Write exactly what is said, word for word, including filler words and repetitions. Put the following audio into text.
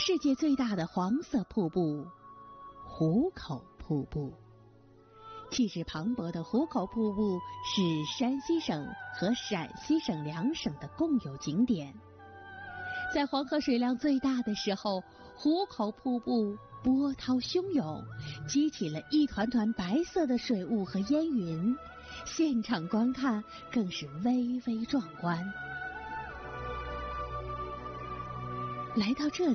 世界最大的黄色瀑布——壶口瀑布。气势磅礴的壶口瀑布是山西省和陕西省两省的共有景点。在黄河水量最大的时候，壶口瀑布波涛汹涌，激起了一团团白色的水雾和烟云，现场观看更是巍巍壮观。来到这里